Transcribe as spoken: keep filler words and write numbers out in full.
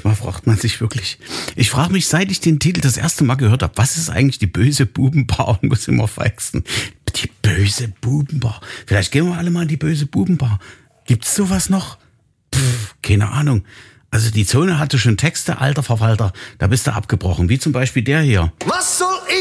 manchmal fragt man sich wirklich. Ich frage mich, seit ich den Titel das erste Mal gehört habe, was ist eigentlich die böse Bubenbar und muss immer verwechseln. Die böse Bubenbar. Vielleicht gehen wir alle mal in die böse Bubenbar. Gibt's sowas noch? Pff, keine Ahnung. Also die Zone hatte schon Texte, alter Verwalter, da bist du abgebrochen. Wie zum Beispiel der hier. Was soll